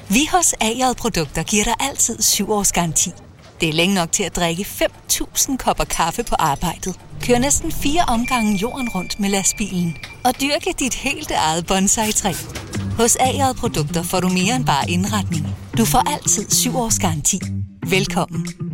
Vi hos AJ Produkter giver dig altid 7 års garanti. Det er længe nok til at drikke 5.000 kopper kaffe på arbejdet. Kør næsten 4 omgange jorden rundt med lastbilen. Og dyrke dit helt eget bonsai-træ. Hos AJ Produkter får du mere end bare indretning. Du får altid 7 års garanti. Velkommen.